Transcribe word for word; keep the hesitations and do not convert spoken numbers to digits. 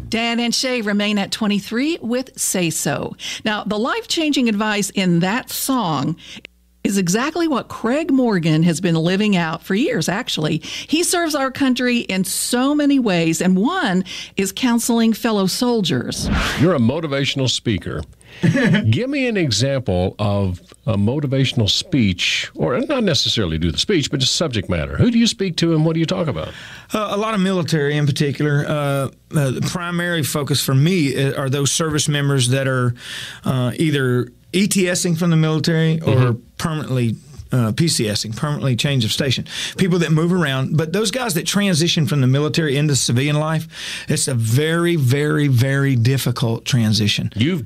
Dan and Shay remain at twenty-three with Say So. Now, the life-changing advice in that song is exactly what Craig Morgan has been living out for years, actually. He serves our country in so many ways, and one is counseling fellow soldiers. You're a motivational speaker. Give me an example of a motivational speech, or not necessarily do the speech, but just subject matter. Who do you speak to and what do you talk about? Uh, a lot of military in particular. Uh, uh, the primary focus for me are those service members that are uh, either ETSing from the military or mm-hmm. permanently uh, PCSing, permanently change of station. People that move around, but those guys that transition from the military into civilian life, it's a very, very, very difficult transition. You've